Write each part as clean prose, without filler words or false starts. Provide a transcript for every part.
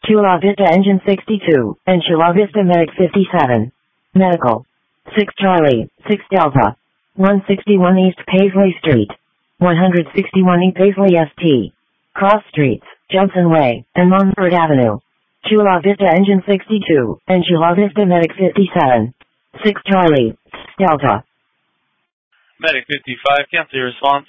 Chula Vista Engine 62, and Chula Vista Medic 57. Medical. 6 Charlie, 6 Delta. 161 East Paisley Street. 161 E Paisley ST. Cross Streets, Johnson Way, and Montford Avenue. Chula Vista Engine 62, and Chula Vista Medic 57. 6 Charlie, 6 Delta. Medic 55, cancel your response.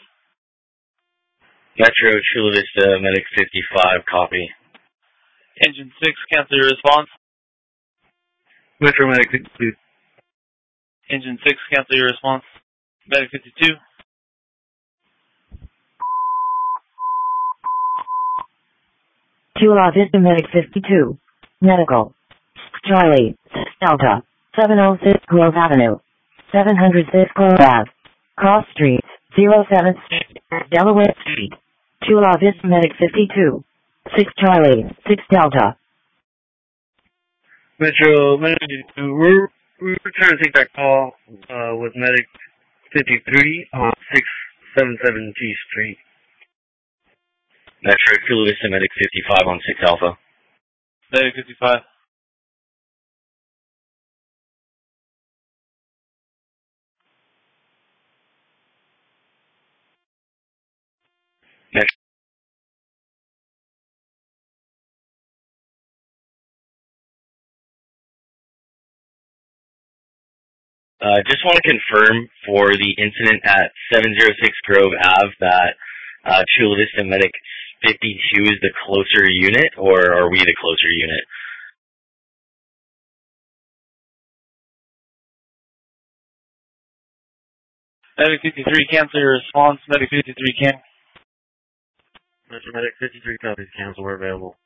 Metro Chula Vista Medic 55, copy. Engine 6, cancel your response. Metro Medic 52. Engine 6, cancel your response. Medic 52. Chula Vista Medic 52. Medical. Charlie, 6 Delta. 706 Grove Avenue. 706 Grove Ave. Cross Streets, 07th Street, Delaware Street. Chula Vista Medic 52. 6 Charlie, 6 Delta. Metro Medic 52. We're trying to take that call with Medic 53 on 677 G Street. Metro Chula Vista Medic 55 on 6 Alpha. Medic 55. Metro. Just want to confirm for the incident at 706 Grove Ave that Chula Vista Medic 52 is the closer unit, or are we the closer unit? Medic 53, cancel your response. Medic 53, can. Metro Medic 53 copies, cancel, we're available.